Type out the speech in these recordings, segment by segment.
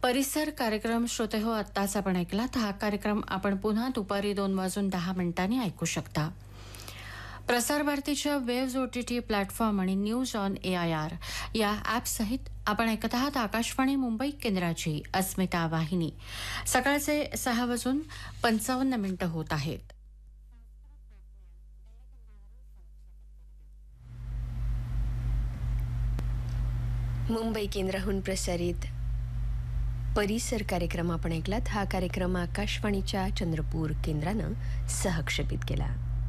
परिसर कार्यक्रम श्रोते हो, आत्ताच आपण ऐकलात. हा कार्यक्रम आपण पुन्हा दुपारी 2:10 ऐकू शकता. प्रसार भारतीच्या वेव्ज OTT प्लॅटफॉर्म आणि न्यूज ऑन AIR या ॲपसहित आपण ऐकत आहात आकाशवाणी मुंबई केंद्राची अस्मिता वाहिनी. सकाळचे 6:55 होत आहेत. मुंबई केंद्राहून प्रसारित परिसर कार्यक्रम आपण ऐकलात. हा कार्यक्रम आकाशवाणीच्या चंद्रपूर केंद्रानं सहक्षेपित केला.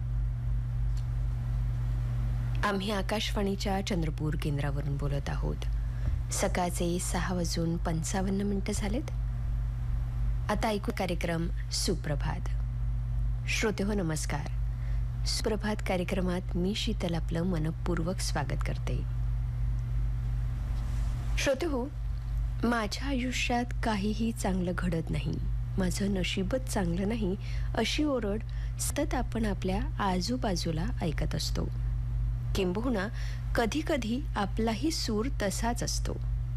आम्ही आकाशवाणीच्या चंद्रपूर केंद्रावरून बोलत आहोत. सकाळचे 6:55 झालेत. आता ऐकू कार्यक्रम सुप्रभात. श्रोते हो, नमस्कार. सुप्रभात कार्यक्रमात मी शीतल आपलं मनपूर्वक स्वागत करते. श्रोते हो, माझ्या आयुष्यात काहीही चांगलं घडत नाही, माझं नशीबच चांगलं नाही, अशी ओरड सतत आपण आपल्या आजूबाजूला ऐकत असतो. किंबहुना कधी कधी आपलाही सूर तसाच असतो.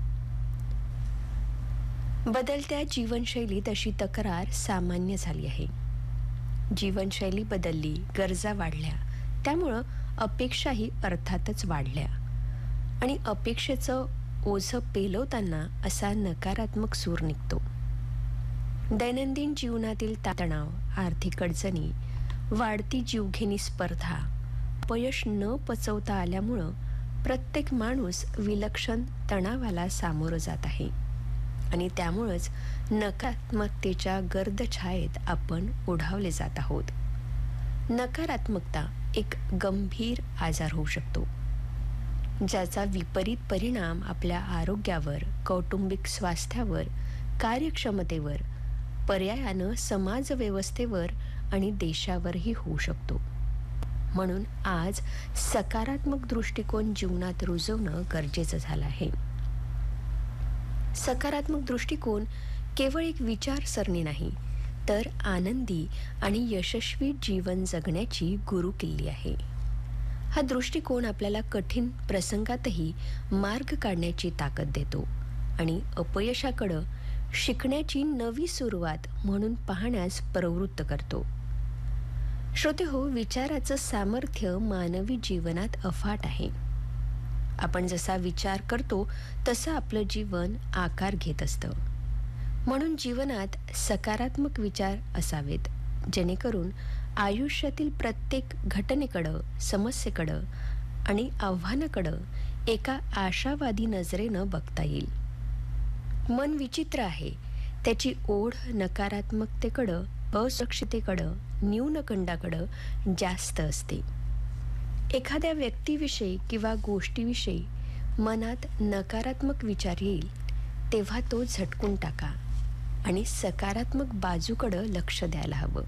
बदलत्या जीवनशैलीत अशी तक्रार सामान्य झाली आहे. जीवनशैली बदलली, गरजा वाढल्या, त्यामुळं अपेक्षाही अर्थातच वाढल्या आणि अपेक्षेचं ओझं पेलवताना असा नकारात्मक सूर निघतो. दैनंदिन जीवनातील तणाव, आर्थिक अडचणी, वाढती जीवघेणी स्पर्धा, अपयश न पचवता आल्यामुळं प्रत्येक माणूस विलक्षण तणावाला सामोरं जात आहे आणि त्यामुळंच नकारात्मकतेच्या गर्द छायेत आपण ओढावले जात आहोत. नकारात्मकता एक गंभीर आजार होऊ शकतो, ज्याचा विपरीत परिणाम आपल्या आरोग्यावर, कौटुंबिक स्वास्थ्यावर, कार्यक्षमतेवर, पर्यायानं समाजव्यवस्थेवर आणि देशावरही होऊ शकतो. म्हणून आज सकारात्मक दृष्टिकोन जीवनात रुजवणं गरजेचं झालं आहे. सकारात्मक दृष्टिकोन केवळ एक विचारसरणी नाही, तर आनंदी आणि यशस्वी जीवन जगण्याची गुरुकिल्ली आहे. हा दृष्टिकोन आपल्याला कठीण प्रसंगातही मार्ग काढण्याची ताकद देतो आणि अपयशाकडं शिकण्याची नवी सुरुवात म्हणून पाहण्यास प्रवृत्त करतो. श्रोते हो, विचाराचं सामर्थ्य मानवी जीवनात अफाट आहे. आपण जसा विचार करतो तसं आपलं जीवन आकार घेत असतं. म्हणून जीवनात सकारात्मक विचार असावेत, जेणेकरून आयुष्यातील प्रत्येक घटनेकडं, समस्येकडं आणि आव्हानाकडं एका आशावादी नजरेनं बघता येईल. मन विचित्र आहे, त्याची ओढ नकारात्मकतेकडं, असुरक्षिततेकडं, न्यूनगंडाकडं जास्त असते. एखाद्या व्यक्तीविषयी किंवा गोष्टीविषयी मनात नकारात्मक विचार येईल तेव्हा तो झटकून टाका आणि सकारात्मक बाजूकडं लक्ष द्यायला हवं.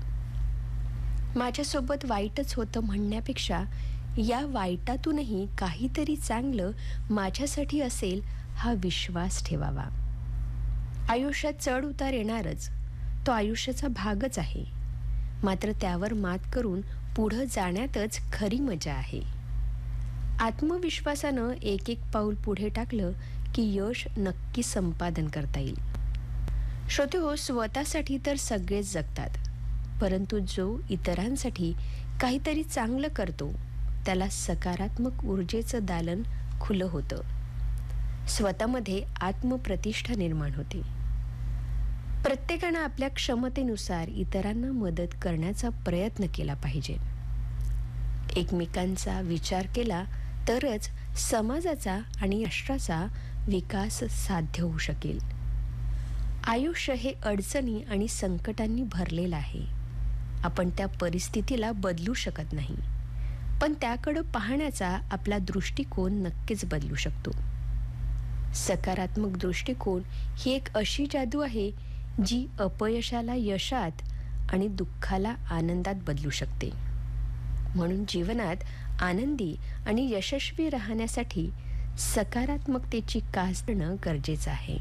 माझ्यासोबत वाईटच होतं म्हणण्यापेक्षा या वाईटातूनही काहीतरी चांगलं माझ्यासाठी असेल हा विश्वास ठेवावा. आयुष्यात चढ उतार येणारच, तो आयुष्याचा भागच आहे. मात्र त्यावर मात करून पुढं जाण्यातच खरी मजा आहे. आत्मविश्वासानं एक एक पाऊल पुढे टाकलं की यश नक्की संपादन करता येईल. श्रोते हो, स्वतःसाठी तर सगळेच जगतात, परंतु जो इतरांसाठी काहीतरी चांगलं करतो त्याला सकारात्मक ऊर्जेचं दालन खुलं होतं. स्वतःमध्ये आत्मप्रतिष्ठा निर्माण होते. प्रत्येकानं आपल्या क्षमतेनुसार इतरांना मदत करण्याचा प्रयत्न केला पाहिजे. एकमेकांचा विचार केला तरच समाजाचा आणि राष्ट्राचा विकास साध्य होऊ शकेल. आयुष्य हे अडचणी आणि संकटांनी भरलेलं आहे. आपण त्या परिस्थितीला बदलू शकत नाही, पण त्याकडं पाहण्याचा आपला दृष्टिकोन नक्कीच बदलू शकतो. सकारात्मक दृष्टिकोन ही एक अशी जादू आहे जी अपयशाला यशात आणि दुःखाला आनंदात बदलू शकते. म्हणून जीवनात आनंदी आणि यशस्वी राहण्यासाठी सकारात्मकतेची कास करणं गरजेचं आहे.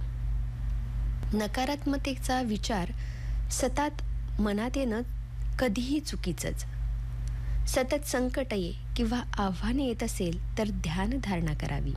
नकारात्मकतेचा विचार सतत मनात येणं कधीही चुकीचंच. सतत संकटे किंवा आव्हाने येत असेल तर ध्यानधारणा करावी.